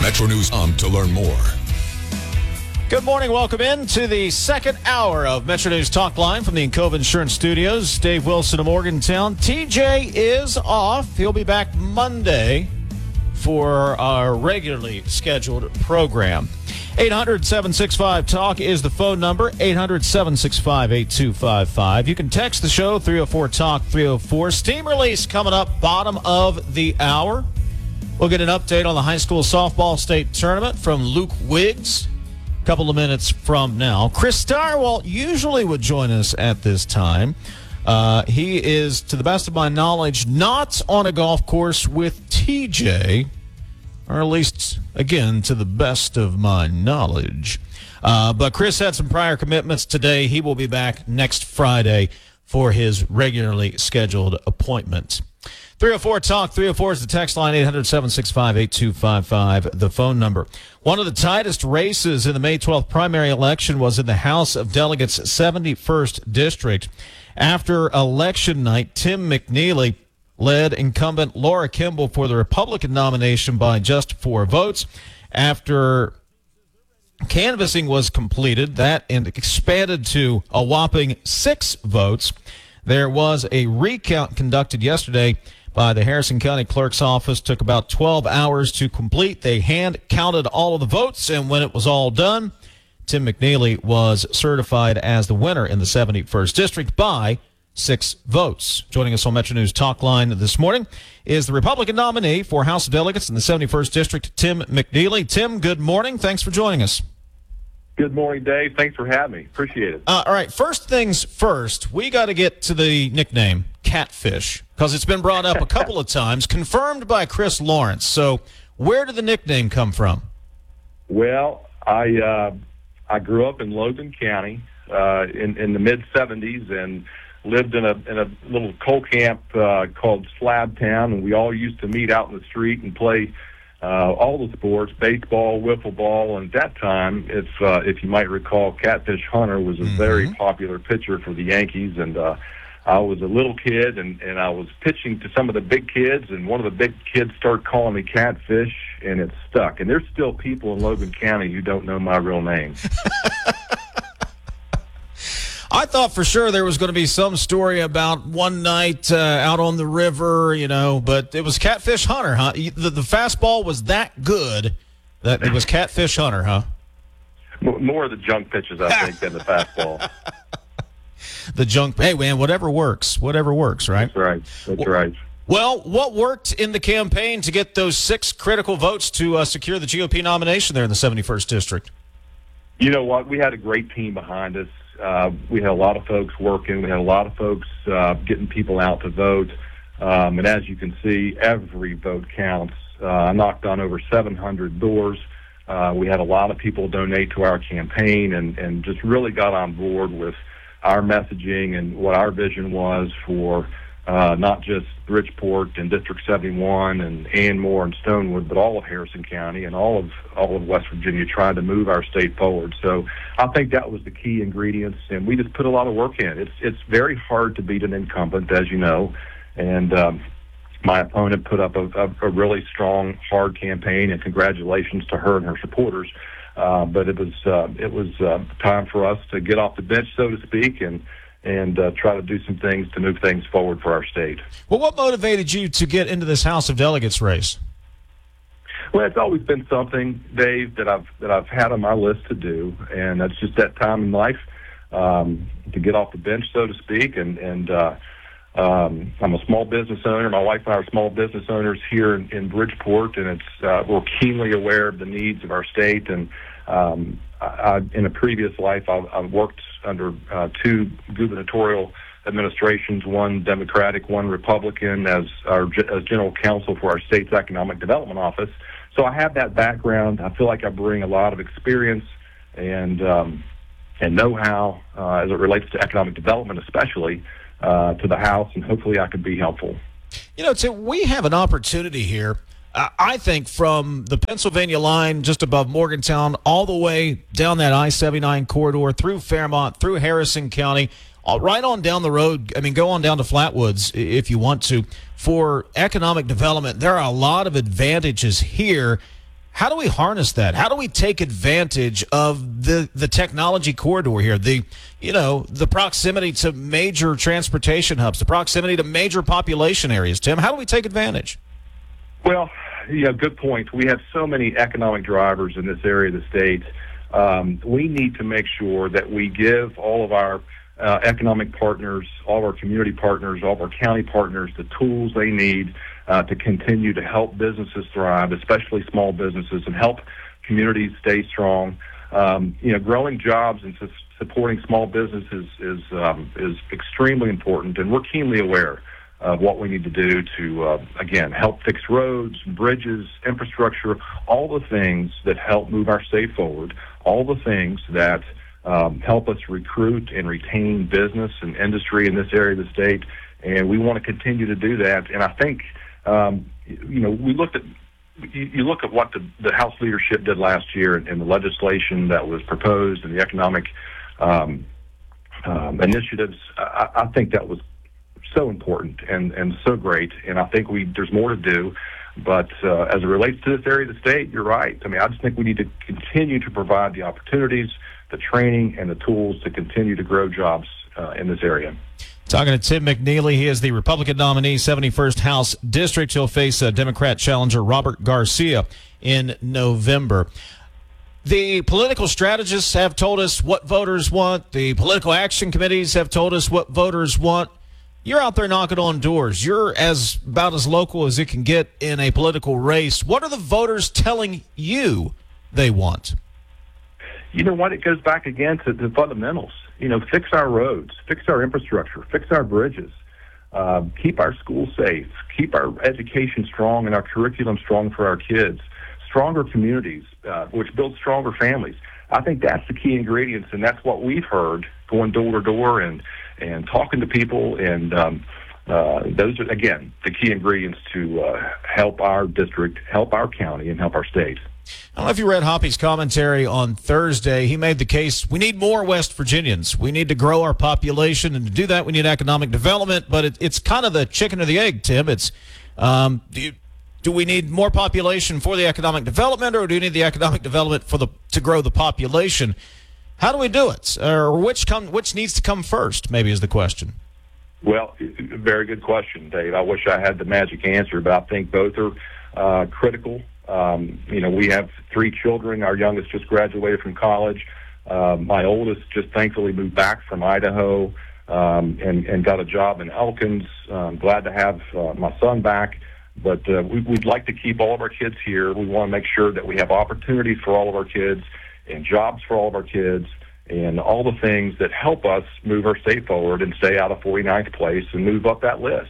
Metro News to learn more. Good morning. Welcome in to the second hour of Metro News Talk Line from the Encova Insurance Studios. Dave Wilson of Morgantown. TJ is off. He'll be back Monday for our regularly scheduled program. 800-765-TALK is the phone number, 800-765-8255. You can text the show, 304-TALK-304. Steam release coming up bottom of the hour. We'll get an update on the high school softball state tournament from Luke Wiggs a couple of minutes from now. Chris Stirewalt usually would join us at this time. He is, to the best of my knowledge, not on a golf course with TJ, or at least, again, to the best of my knowledge. But Chris had some prior commitments today. He will be back next Friday for his regularly scheduled appointment. 304-TALK, 304 is the text line, 800-765-8255, the phone number. One of the tightest races in the May 12th primary election was in the House of Delegates' 71st District. After election night, Tim McNeely led incumbent Laura Kimball for the Republican nomination by just 4 votes. After canvassing was completed, that expanded to a whopping 6 votes. There was a recount conducted yesterday by the Harrison County Clerk's Office. Took about 12 hours to complete. They hand counted all of the votes, and when it was all done, Tim McNeely was certified as the winner in the 71st District by 6 votes. Joining us on Metro News Talk Line this morning is the Republican nominee for House of Delegates in the 71st District, Tim McNeely. Tim, good morning. Thanks for joining us. Good morning, Dave. Thanks for having me. Appreciate it. All right, first things first, we got to get to the nickname Catfish, because it's been brought up a couple of times, confirmed by Chris Lawrence. So where did the nickname come from? Well, I grew up in Logan County in the mid-'70s and lived in a little coal camp called Slab Town, and we all used to meet out in the street and play all the sports, baseball, wiffle ball, and at that time, if you might recall, Catfish Hunter was a very popular pitcher for the Yankees, and I was a little kid, and I was pitching to some of the big kids, and one of the big kids started calling me Catfish, and it stuck. And there's still people in Logan County who don't know my real name. I thought for sure there was going to be some story about one night out on the river, but it was Catfish Hunter, huh? The fastball was that good that it was Catfish Hunter, huh? More of the junk pitches, I think, than the fastball. The junk, hey, man, whatever works, right? That's right. Well, what worked in the campaign to get those 6 critical votes to secure the GOP nomination there in the 71st District? You know what? We had a great team behind us. We had a lot of folks working. We had a lot of folks getting people out to vote. And as you can see, every vote counts. I knocked on over 700 doors. We had a lot of people donate to our campaign and just really got on board with our messaging and what our vision was for not just Bridgeport and District 71 and Anmore and Stonewood, but all of Harrison County and all of West Virginia, trying to move our state forward. So I think that was the key ingredients, and we just put a lot of work in. It's very hard to beat an incumbent, as you know, and my opponent put up a really strong, hard campaign, and congratulations to her and her supporters. But it was time for us to get off the bench, so to speak, and try to do some things to move things forward for our state. Well, what motivated you to get into this House of Delegates race? Well, it's always been something, Dave, that I've had on my list to do, and that's just that time in life to get off the bench, so to speak. And I'm a small business owner. My wife and I are small business owners here in Bridgeport, and we're keenly aware of the needs of our state. And in a previous life, I worked under 2 gubernatorial administrations, one Democratic, one Republican, as general counsel for our state's economic development office. So I have that background. I feel like I bring a lot of experience and know-how as it relates to economic development, especially to the House, and hopefully I could be helpful. Tim, we have an opportunity here. I think from the Pennsylvania line just above Morgantown all the way down that I-79 corridor through Fairmont, through Harrison County, right on down the road. I mean, go on down to Flatwoods if you want to. For economic development, there are a lot of advantages here. How do we harness that? How do we take advantage of the technology corridor here? The proximity to major transportation hubs, the proximity to major population areas. Tim, how do we take advantage? Well, good point. We have so many economic drivers in this area of the state. We need to make sure that we give all of our economic partners, all of our community partners, all of our county partners the tools they need to continue to help businesses thrive, especially small businesses, and help communities stay strong. Growing jobs and supporting small businesses is extremely important, and we're keenly aware of what we need to do to, again, help fix roads, bridges, infrastructure, all the things that help move our state forward, all the things that help us recruit and retain business and industry in this area of the state, and we want to continue to do that. And I think, we looked at you look at what the House leadership did last year and the legislation that was proposed and the economic initiatives. I think that was so important and so great, and I think there's more to do. But as it relates to this area of the state, you're right. I mean, I just think we need to continue to provide the opportunities, the training, and the tools to continue to grow jobs in this area. Talking to Tim McNeely. He is the Republican nominee, 71st House District. He'll face Democrat challenger Robert Garcia in November. The political strategists have told us what voters want. The political action committees have told us what voters want. You're out there knocking on doors. You're about as local as it can get in a political race. What are the voters telling you they want? You know what? It goes back again to the fundamentals. Fix our roads, fix our infrastructure, fix our bridges, keep our schools safe, keep our education strong and our curriculum strong for our kids, stronger communities, which build stronger families. I think that's the key ingredients, and that's what we've heard going door to door and talking to people, and those are, again, the key ingredients to help our district, help our county, and help our state. I don't know if you read Hoppy's commentary on Thursday. He made the case, we need more West Virginians. We need to grow our population, and to do that, we need economic development, but it's kind of the chicken or the egg, Tim. It's do we need more population for the economic development, or do we need the economic development to grow the population? How do we do it? Or which needs to come first, maybe, is the question. Well, very good question, Dave. I wish I had the magic answer, but I think both are critical. We have 3 children. Our youngest just graduated from college. My oldest just thankfully moved back from Idaho and got a job in Elkins. I'm glad to have my son back. But we'd like to keep all of our kids here. We want to make sure that we have opportunities for all of our kids and jobs for all of our kids and all the things that help us move our state forward and stay out of 49th place and move up that list.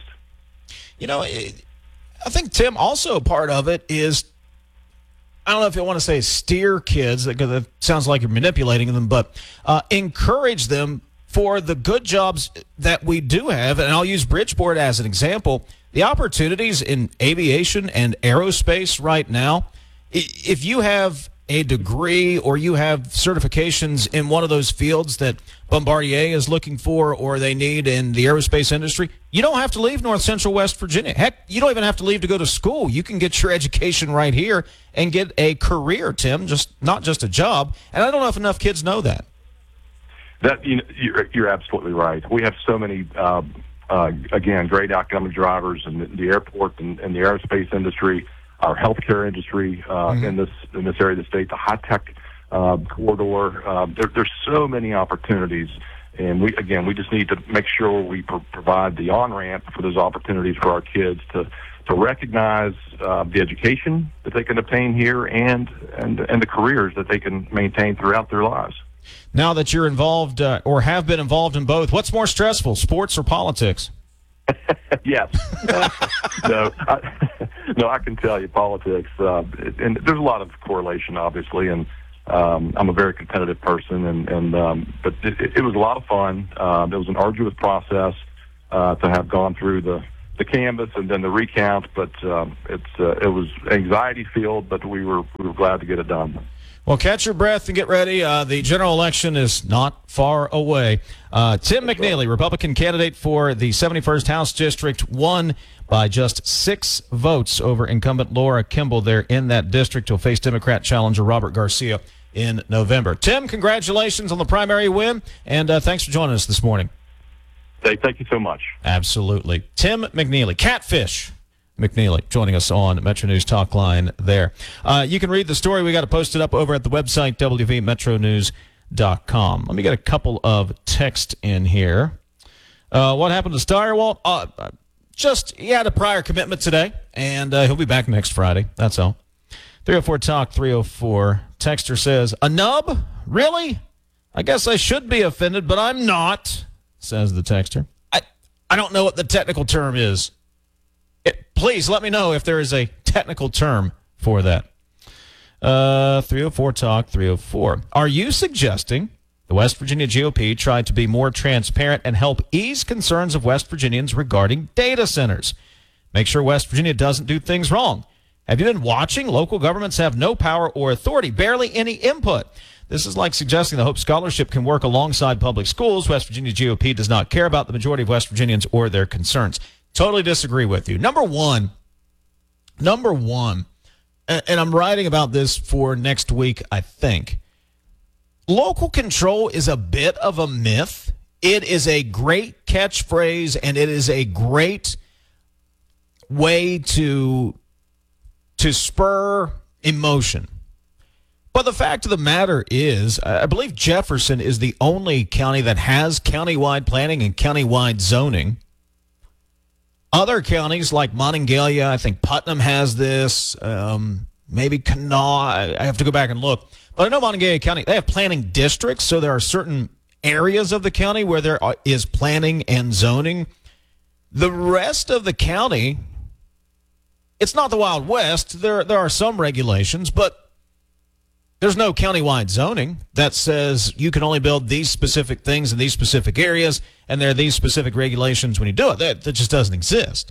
I think, Tim, also part of it is, I don't know if you want to say steer kids, because it sounds like you're manipulating them, but encourage them for the good jobs that we do have. And I'll use Bridgeport as an example. The opportunities in aviation and aerospace right now, if you have a degree or you have certifications in one of those fields that Bombardier is looking for or they need in the aerospace industry, you don't have to leave North Central West Virginia. Heck, you don't even have to leave to go to school. You can get your education right here and get a career, Tim, not just a job. And I don't know if enough kids know that. You're absolutely right. We have so many, again, great economic drivers in the airport and the aerospace industry, our healthcare industry in this area of the state, the high tech corridor. There's so many opportunities, and we just need to make sure we provide the on ramp for those opportunities for our kids to recognize the education that they can obtain here and the careers that they can maintain throughout their lives. Now that you're involved or have been involved in both, what's more stressful, sports or politics? Yes. No, I can tell you politics. And there's a lot of correlation, obviously, and I'm a very competitive person, but it was a lot of fun. It was an arduous process to have gone through the canvass and then the recount, but it was anxiety-filled, but we were glad to get it done. Well, catch your breath and get ready. The general election is not far away. Tim McNeely, Republican candidate for the 71st House District, won by just 6 votes over incumbent Laura Kimball there in that district. He'll face Democrat challenger Robert Garcia in November. Tim, congratulations on the primary win, and thanks for joining us this morning. Thank you so much. Absolutely. Tim McNeely, Catfish McNeely, joining us on Metro News Talk Line there. You can read the story. We got it posted up over at the website, wvmetronews.com. Let me get a couple of texts in here. What happened to Steyerwalt? He had a prior commitment today, and he'll be back next Friday. That's all. 304 Talk 304. Texter says, a nub? Really? I guess I should be offended, but I'm not, says the texter. I don't know what the technical term is. Please let me know if there is a technical term for that. 304 Talk 304. Are you suggesting the West Virginia GOP tried to be more transparent and help ease concerns of West Virginians regarding data centers? Make sure West Virginia doesn't do things wrong. Have you been watching? Local governments have no power or authority, barely any input. This is like suggesting the Hope Scholarship can work alongside public schools. West Virginia GOP does not care about the majority of West Virginians or their concerns. Totally disagree with you. Number one, and I'm writing about this for next week, I think. Local control is a bit of a myth. It is a great catchphrase, and it is a great way to spur emotion. But the fact of the matter is, I believe Jefferson is the only county that has countywide planning and countywide zoning. Other counties like Monongalia, I think Putnam has this, maybe Kanawha. I have to go back and look. But I know Monongalia County, they have planning districts, so there are certain areas of the county where there is planning and zoning. The rest of the county, it's not the Wild West. There are some regulations, but there's no countywide zoning that says you can only build these specific things in these specific areas, and there are these specific regulations when you do it. That just doesn't exist.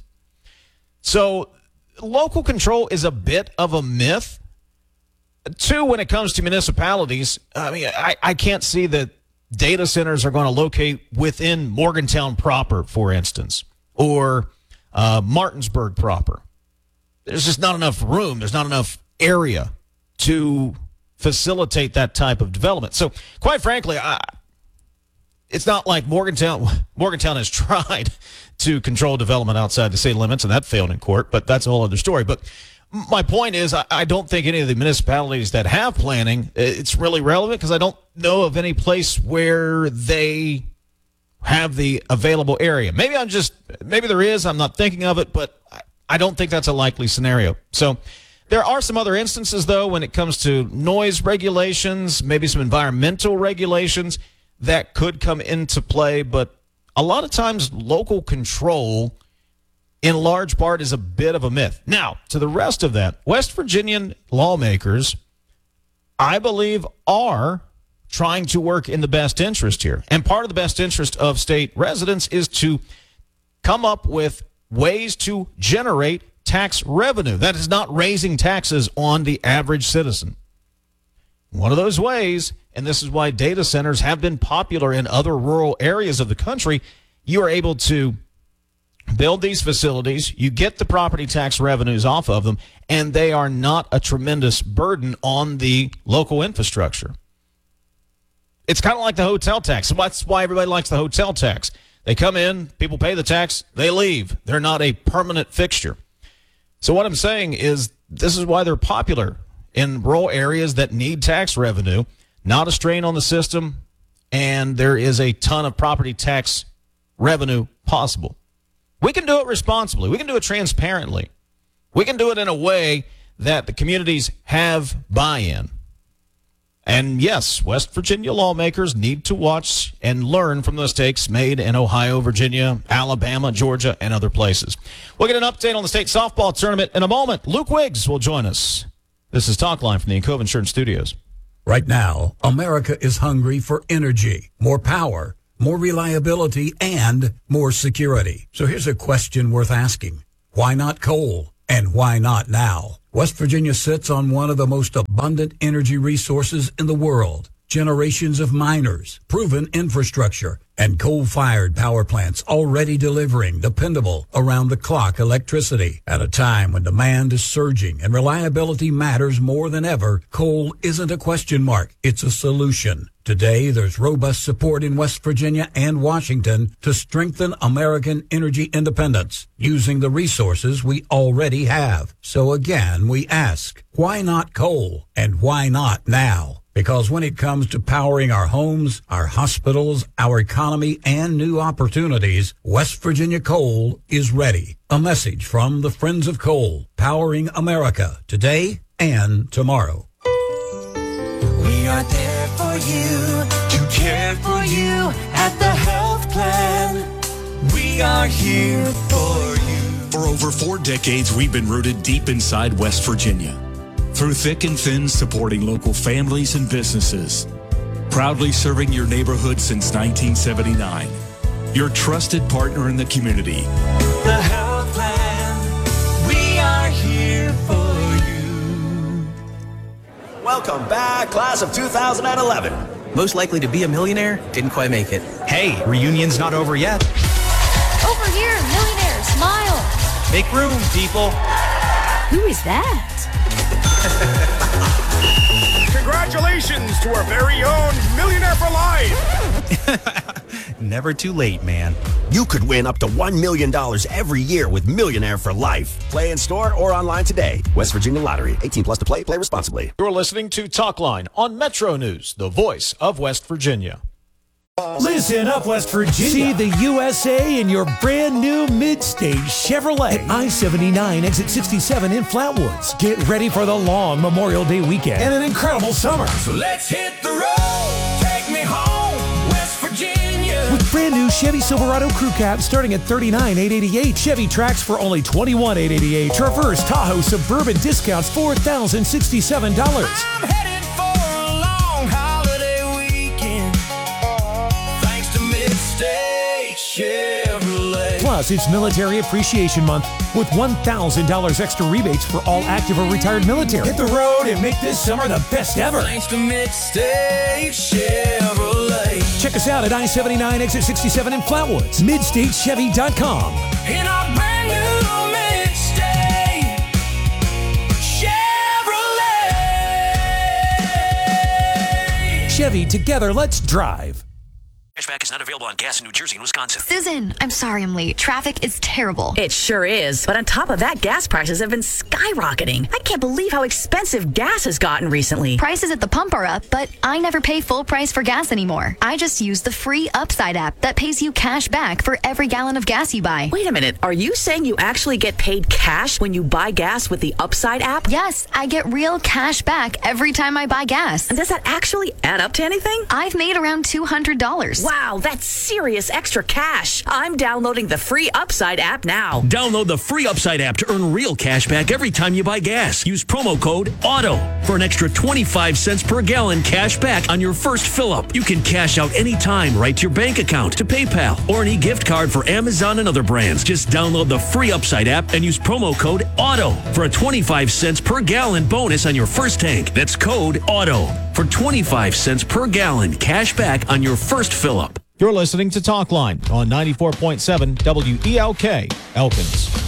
So local control is a bit of a myth. 2, when it comes to municipalities, I mean, I can't see that data centers are going to locate within Morgantown proper, for instance, or Martinsburg proper. There's just not enough room. There's not enough area to facilitate that type of development. So, quite frankly, it's not like Morgantown has tried to control development outside the city limits, and that failed in court, but that's a whole other story. But my point is, I don't think any of the municipalities that have planning, it's really relevant, because I don't know of any place where they have the available area. Maybe there is, I'm not thinking of it, but I don't think that's a likely scenario. So there are some other instances, though, when it comes to noise regulations, maybe some environmental regulations that could come into play. But a lot of times local control, in large part, is a bit of a myth. Now, to the rest of that, West Virginian lawmakers, I believe, are trying to work in the best interest here. And part of the best interest of state residents is to come up with ways to generate tax revenue. That is not raising taxes on the average citizen. One of those ways, and this is why data centers have been popular in other rural areas of the country, you are able to build these facilities, you get the property tax revenues off of them, and they are not a tremendous burden on the local infrastructure. It's kind of like the hotel tax. That's why everybody likes the hotel tax. They come in, people pay the tax, they leave. They're not a permanent fixture. So what I'm saying is, this is why they're popular in rural areas that need tax revenue, not a strain on the system, and there is a ton of property tax revenue possible. We can do it responsibly. We can do it transparently. We can do it in a way that the communities have buy-in. And yes, West Virginia lawmakers need to watch and learn from the mistakes made in Ohio, Virginia, Alabama, Georgia, and other places. We'll get an update on the state softball tournament in a moment. Luke Wiggs will join us. This is Talk Line from the Encova Insurance Studios. Right now, America is hungry for energy, more power, more reliability, and more security. So here's a question worth asking. Why not coal? and why not now? West Virginia sits on one of the most abundant energy resources in the world. Generations of miners, proven infrastructure, and coal-fired power plants already delivering dependable, around-the-clock electricity. At a time when demand is surging and reliability matters more than ever, coal isn't a question mark, it's a solution. Today, there's robust support in West Virginia and Washington to strengthen American energy independence using the resources we already have. So again, we ask, why not coal? And why not now? Because when it comes to powering our homes, our hospitals, our economy, and new opportunities, West Virginia Coal is ready. A message from the Friends of Coal, powering America today and tomorrow. We are there for you, to care for you at the health plan. We are here for you. For over 4 decades, we've been rooted deep inside West Virginia. Through thick and thin, supporting local families and businesses. Proudly serving your neighborhood since 1979. Your trusted partner in the community. The health plan, we are here for you. Welcome back, class of 2011. Most likely to be a millionaire, didn't quite make it. Hey, reunion's not over yet. Over here, millionaire, smile. Make room, people. Who is that? Congratulations to our very own Millionaire for Life! Never too late, man. You could win up to $1 million every year with Millionaire for Life. Play in store or online today. West Virginia Lottery. 18 plus to play. Play responsibly. You're listening to Talkline on Metro News, the voice of West Virginia. Listen up, West Virginia. See the USA in your brand new mid-stage Chevrolet at I-79 exit 67 in Flatwoods. Get ready for the long Memorial Day weekend and an incredible summer. So let's hit the road. Take me home, West Virginia. With brand new Chevy Silverado Crew Cab starting at $39,888. Chevy Trax for only $21,888. Traverse Tahoe Suburban discounts $4,067. I'm headed for a long holiday weekend. Thanks to Mid-State Chevrolet. Plus, it's Military Appreciation Month with $1,000 extra rebates for all active or retired military. Hit the road and make this summer the best ever. Thanks to Mid-State Chevrolet. Check us out at I-79 exit 67 in Flatwoods. MidStateChevy.com. In our brand new Mid-State Chevrolet. Chevy, together, let's drive. Cashback is not available on gas in New Jersey and Wisconsin. Susan, I'm sorry I'm late. Traffic is terrible. It sure is. But on top of that, gas prices have been skyrocketing. I can't believe how expensive gas has gotten recently. Prices at the pump are up, but I never pay full price for gas anymore. I just use the free Upside app that pays you cash back for every gallon of gas you buy. Wait a minute. Are you saying you actually get paid cash when you buy gas with the Upside app? Yes, I get real cash back every time I buy gas. And does that actually add up to anything? I've made around $200. Wow, that's serious extra cash. I'm downloading the free Upside app now. Download the free Upside app to earn real cash back every time you buy gas. Use promo code AUTO for an extra 25 cents per gallon cash back on your first fill-up. You can cash out anytime right to your bank account, to PayPal, or an e-gift card for Amazon and other brands. Just download the free Upside app and use promo code AUTO for a 25 cents per gallon bonus on your first tank. That's code AUTO for 25 cents per gallon cash back on your first fill-up. You're listening to Talkline on 94.7 WELK, Elkins.